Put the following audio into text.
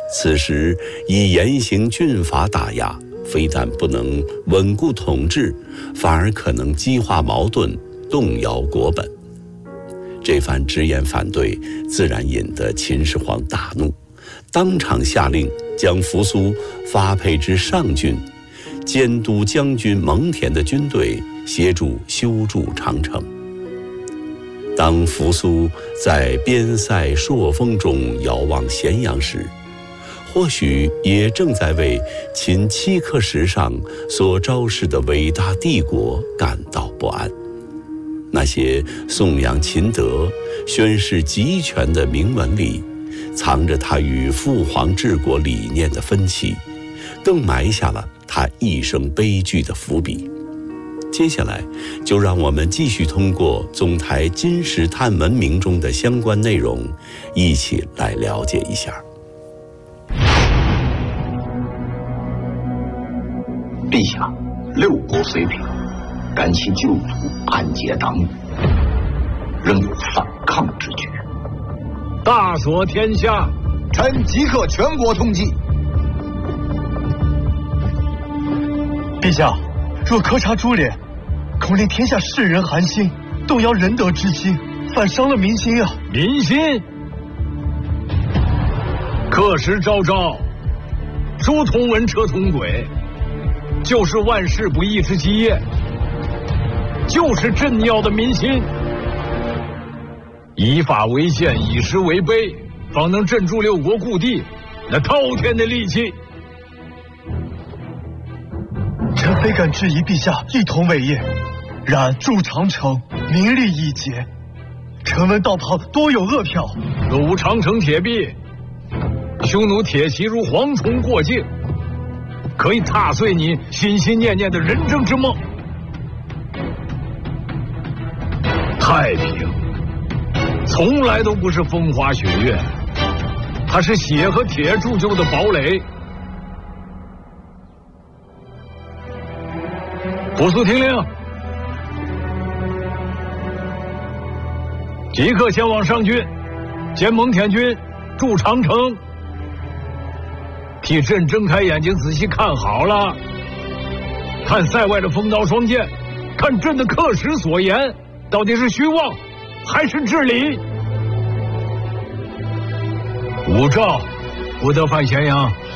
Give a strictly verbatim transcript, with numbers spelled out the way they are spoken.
此时以严刑峻法打压，非但不能稳固统治，反而可能激化矛盾，动摇国本。这番直言反对，自然引得秦始皇大怒，当场下令将扶苏发配至上郡，监督将军蒙恬的军队，协助修筑长城。当扶苏在边塞朔风中遥望咸阳时，或许也正在为秦七刻石上所昭示的伟大帝国感到不安。那些颂扬秦德、宣示集权的铭文里，藏着他与父皇治国理念的分歧，更埋下了他一生悲剧的伏笔。接下来，就让我们继续通过总台金石探文明中的相关内容，一起来了解一下。 陛下，六国虽平，感其旧族暗结党羽，仍有反抗之举。 大所天下， 臣即刻全国通缉。 陛下，若苛察株连，恐令天下世人寒心，动摇仁德之心，反伤了民心啊！ 民心？刻石昭昭，书同文，车同轨，就是万事不易之基业，就是镇要的民心。以法为鉴，以实为碑，方能镇住六国故地那滔天的戾气。 臣非敢质疑陛下一统伟业，然筑长城，名利已竭，臣闻道旁多有恶票。 若无长城铁壁，匈奴铁骑如蝗虫过境，可以踏碎你心心念念的仁政之梦。太平从来都不是风花雪月，它是血和铁铸就的堡垒。扶苏听令，即刻前往上郡，见蒙恬军筑长城。替朕睁开眼睛仔细看好了，看塞外的风刀双剑，看朕的刻石所言，到底是虚妄还是至理？武曌不得犯咸阳。